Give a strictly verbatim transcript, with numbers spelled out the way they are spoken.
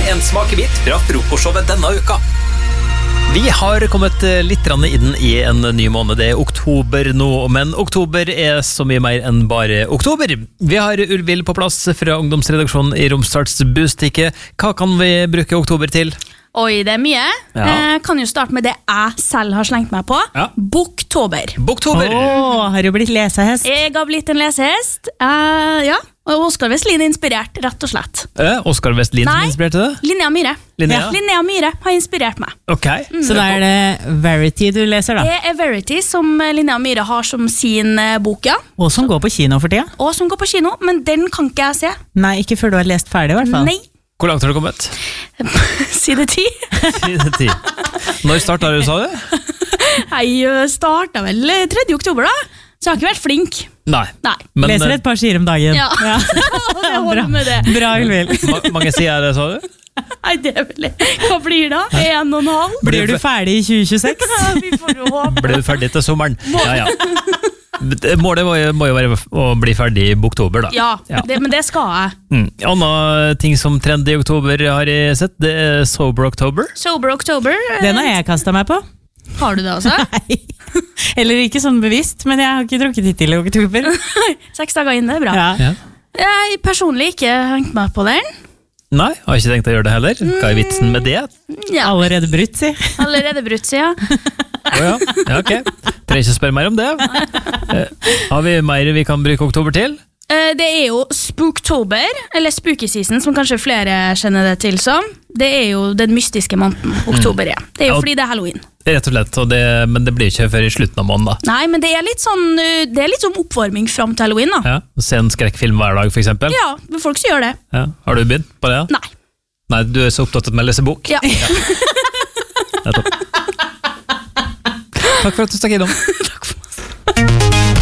en smakebit fra frokostshowet denne uka. Vi har kommet litt inn i en ny måned. Det er oktober nå, men oktober er så mye mer enn bare oktober. Vi har Ulvild på plass fra ungdomsredaksjonen i Romsdals Bustikke. Hva kan vi bruke oktober til? Oi, det er mye. Ja. Jeg kan jo starte med det jeg selv har slengt meg på. Ja. Boktober. Boktober! Åh, har du blitt lesehest? Jeg har blitt en lesehest. Uh, ja, og Oskar Vestlin er inspirert, rett og slett. Eh, Oskar Vestlin som Nei. inspirerte det? Linnea Myhre. Linnea? Ja. Linnea Myhre har inspirert meg. Ok. Mm. Så da er det Verity du leser da? Det er Verity som Linnea Myhre har som sin eh, bok, ja. Og som går på kino for tida? Og som går på kino, men den kan ikke jeg se. Nei, ikke før du har lest ferdig i hvert fall. Nei. Hvor langt har du kommet? Side ti. Side ti. Når startet du, sa du? Jeg startet vel tredje oktober da. Så jeg har ikke vært flink. Nei. Nei. Men, Leser et par sider om dagen. Ja. det holder med det. Bra, Ulvild. ma mange sider, sa du? Nei, det er vel Hva blir det? En og en halv? Blir du ferdig i tjue tjueseks? Ja, vi får jo håpe. Ble du ferdig til sommeren? Ja, ja. Målet må jo, må jo være å bli ferdig i oktober, da. Ja, Ja. det, men det skal jeg. Mm. Anna ting som trend i oktober har jeg sett, det er Sober October. Sober October. eh, Den har jeg kastet meg på. Har du det også? Nei. Eller ikke sånn bevisst, men jeg har ikke drukket hittil i oktober. Seks dager inn, det er bra. Ja. Ja. Jeg personlig ikke hengt meg på den. Nei, har ikke tenkt å gjøre det heller. Hva er vitsen med det? Ja, Allerede brutt, si. allerede brutt, ja. Åja, ja, ok. Trenger ikke spørre mer om det. Eh, har vi mer vi kan bruke oktober til? Eh, Det er jo Spooktober, eller Spooky Season, som kanskje flere kjenner det til som. Det er jo den mystiske måneden oktober er. Det er jo Ja. fordi det er Halloween. Rett og slett, og det, men det blir ikke før i slutten av måneden, da. Nei, men det er litt sånn, eh, det er litt sånn oppvarming fram til Halloween, da. Ja, se en skrekkfilm hver dag, for eksempel. Ja, men folk som gjør det. Ja. Har du begynt på det? Nei. Nei, du er så opptatt med å lese bok. Ja. Nettopp. Takk for at du stakk innom.